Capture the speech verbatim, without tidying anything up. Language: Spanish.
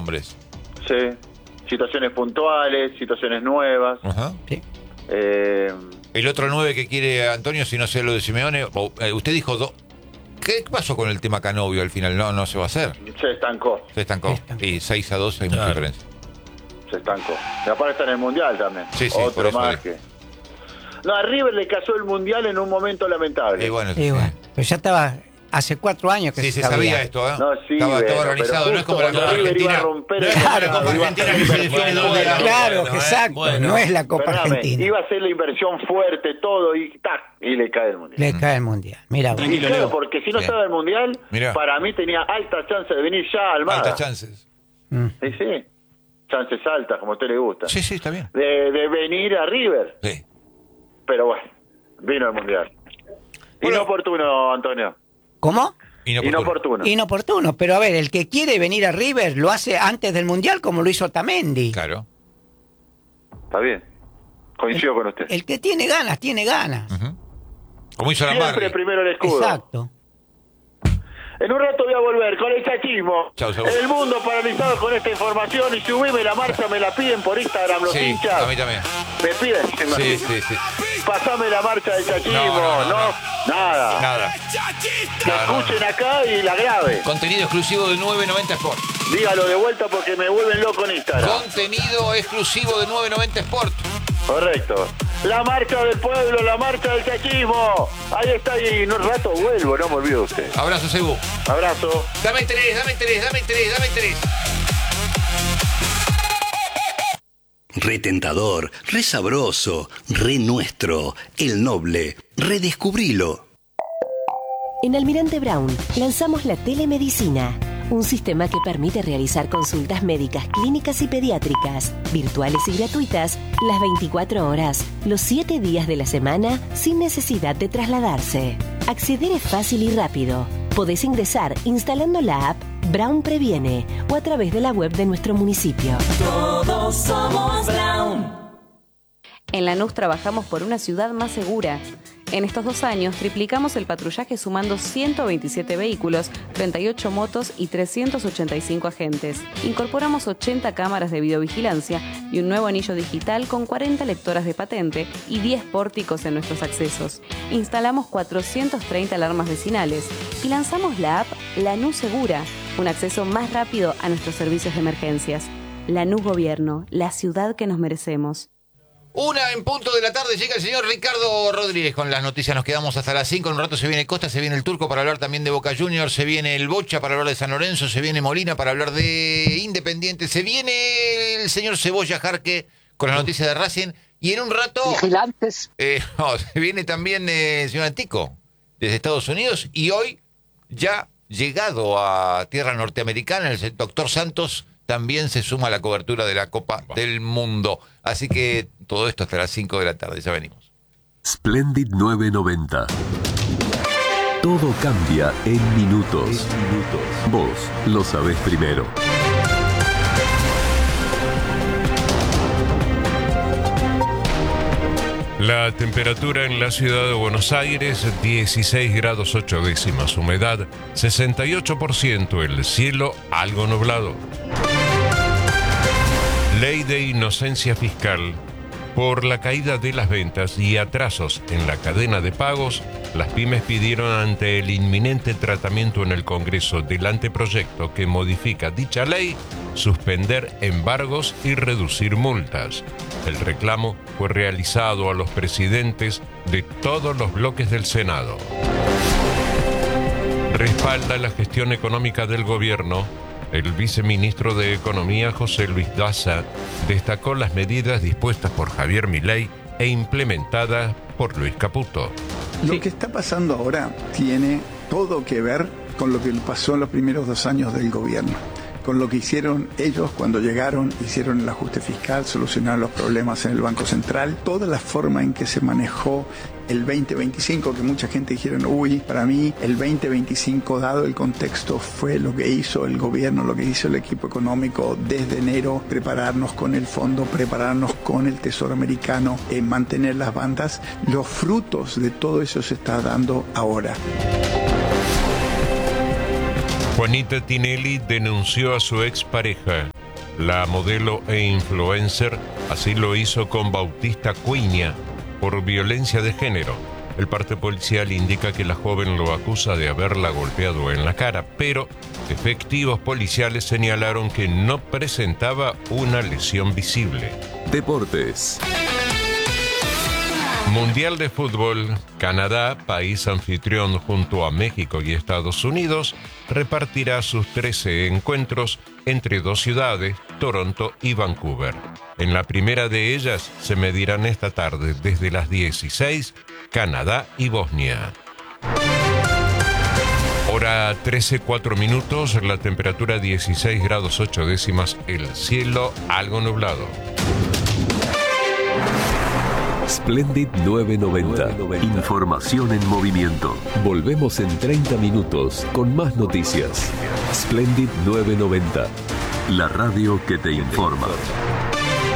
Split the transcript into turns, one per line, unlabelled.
nombres.
Sí. Situaciones puntuales, situaciones nuevas.
Ajá.
Sí.
Eh,
El otro nueve que quiere Antonio, si no sé lo de Simeone, o, eh, usted dijo dos. ¿Qué pasó con el tema Canovio al final? No, no se va a hacer.
se estancó,
Se estancó.
Se estancó.
Y seis a dos hay
Claro.
mucha diferencia.
se estancó. Y aparte está en el Mundial también.
Sí, sí, por
Otro
eso
más
digo.
que... No, a River le casó el Mundial en un momento lamentable.
Y bueno,
Sí, bueno, pero ya estaba hace cuatro años que
sí,
se
se sabía esto, ¿eh?
No, sí,
Estaba todo
pero-
organizado,
pero
no es como la
justo
Copa
cuando River iba
Argentina.
a romper
No
el
es como la
mercado,
Copa
iba a
Argentina
hacer
que se
inversión
define dos
fuerte.
días.
Claro,
Bueno, eh,
exacto.
bueno.
No es la Copa
Perdóname,
Argentina.
iba a hacer la inversión fuerte, todo, y tac, y le cae el Mundial.
Le cae el Mundial. Mira, vos.
Y claro, porque si no
Sí.
estaba el Mundial,
Mirá.
para mí tenía alta chance de venir ya Almada.
Altas chances.
Mm.
Sí, sí. Chances altas, como a usted le gusta.
Sí, sí, está bien.
De, de venir a River.
Sí.
Pero bueno, vino el Mundial.
Bueno.
Inoportuno, Antonio.
¿Cómo?
Inoportuno.
Inoportuno.
Inoportuno. Pero a ver, el que quiere venir a River lo hace antes del Mundial como lo hizo Otamendi.
Claro.
Está bien. Coincido con usted.
El que tiene ganas, tiene ganas.
Ujú. Como hizo la
Siempre
Marley.
primero el escudo.
Exacto.
En un rato voy a volver con el chachismo.
Chau, chau.
El mundo paralizado con esta información. Y subime la marcha, me la piden por Instagram los
Sí,
hinchas.
a mí también.
Me piden.
Sí, sí, sí.
Pasame la marcha del chachismo.
No, no,
No,
no, no.
nada.
Nada.
Que
No, no,
escuchen acá y la grabe.
Contenido exclusivo de nueve noventa Sport.
Dígalo de vuelta porque me vuelven loco en Instagram.
Contenido exclusivo de nueve noventa Sport.
Correcto. La marcha del pueblo, la marcha del chachismo. Ahí está, y en un rato vuelvo, no me olvido de usted.
Abrazo, Cebu.
Abrazo.
Dame tres, dame tres, dame tres, dame tres.
Re tentador, re sabroso, re nuestro, el noble, redescubrilo.
En Almirante Brown lanzamos la telemedicina, un sistema que permite realizar consultas médicas, clínicas y pediátricas, virtuales y gratuitas, las veinticuatro horas, los siete días de la semana, sin necesidad de trasladarse. Acceder es fácil y rápido. Podés ingresar instalando la app Brown Previene o a través de la web de nuestro municipio.
Todos somos Brown.
En Lanús trabajamos por una ciudad más segura. En estos dos años triplicamos el patrullaje sumando ciento veintisiete vehículos, treinta y ocho motos y trescientos ochenta y cinco agentes. Incorporamos ochenta cámaras de videovigilancia y un nuevo anillo digital con cuarenta lectoras de patente y diez pórticos en nuestros accesos. Instalamos cuatrocientas treinta alarmas vecinales y lanzamos la app Lanús Segura, un acceso más rápido a nuestros servicios de emergencias. Lanús Gobierno, la ciudad que nos merecemos.
Una en punto de la tarde llega el señor Ricardo Rodríguez con las noticias. Nos quedamos hasta las cinco. En un rato se viene Costa, se viene el Turco para hablar también de Boca Juniors, se viene el Bocha para hablar de San Lorenzo, se viene Molina para hablar de Independiente, se viene el señor Cebolla Jarque con las noticias de Racing y en un rato
Vigilantes.
eh, no, se viene también eh, el señor Antico desde Estados Unidos y hoy ya llegado a tierra norteamericana el doctor Santos también se suma a la cobertura de la Copa del Mundo. Así que todo esto hasta las cinco de la tarde. Ya venimos.
Splendid nueve noventa. Todo cambia en minutos. Vos lo sabés primero.
La temperatura en la ciudad de Buenos Aires, dieciséis grados ocho décimas, humedad sesenta y ocho por ciento, el cielo algo nublado. Ley de inocencia fiscal. Por la caída de las ventas y atrasos en la cadena de pagos, las pymes pidieron ante el inminente tratamiento en el Congreso del anteproyecto que modifica dicha ley, suspender embargos y reducir multas. El reclamo fue realizado a los presidentes de todos los bloques del Senado. Respalda la gestión económica del gobierno. El viceministro de Economía, José Luis Daza, destacó las medidas dispuestas por Javier Milei e implementadas por Luis Caputo.
Lo que está pasando ahora tiene todo que ver con lo que pasó en los primeros dos años del gobierno, con lo que hicieron ellos cuando llegaron, hicieron el ajuste fiscal, solucionaron los problemas en el Banco Central, toda la forma en que se manejó el veinte veinticinco, que mucha gente dijeron, uy, para mí el veinte veinticinco, dado el contexto, fue lo que hizo el gobierno, lo que hizo el equipo económico desde enero, prepararnos con el fondo, prepararnos con el Tesoro americano, eh, mantener las bandas. Los frutos de todo eso se está dando ahora.
Juanita Tinelli denunció a su expareja. La modelo e influencer así lo hizo con Bautista Cuiña por violencia de género. El parte policial indica que la joven lo acusa de haberla golpeado en la cara, pero efectivos policiales señalaron que no presentaba una lesión visible.
Deportes.
Mundial de Fútbol. Canadá, país anfitrión junto a México y Estados Unidos, repartirá sus trece encuentros entre dos ciudades, Toronto y Vancouver. En la primera de ellas se medirán esta tarde desde las dieciséis, Canadá y Bosnia. Hora trece, cuatro minutos, la temperatura dieciséis grados ocho décimas, el cielo algo nublado.
Splendid novecientos noventa. Información en movimiento. Volvemos en treinta minutos con más noticias. Splendid novecientos noventa. La radio que te informa.